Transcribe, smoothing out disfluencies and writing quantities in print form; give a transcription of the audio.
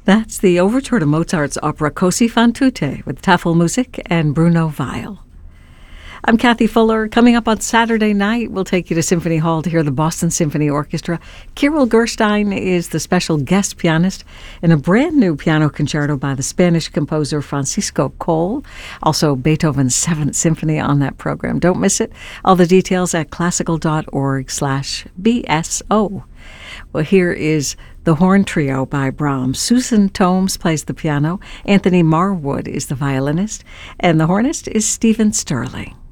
That's the overture to Mozart's opera Così fan tutte with Tafelmusik and Bruno Weil. I'm Kathy Fuller. Coming up on Saturday night, we'll take you to Symphony Hall to hear the Boston Symphony Orchestra. Kirill Gerstein is the special guest pianist in a brand new piano concerto by the Spanish composer Francisco Coll. Also, Beethoven's 7th Symphony on that program. Don't miss it. All the details at classical.org/BSO. Well, here is the Horn Trio by Brahms. Susan Tomes plays the piano. Anthony Marwood is the violinist. And the hornist is Stephen Sterling.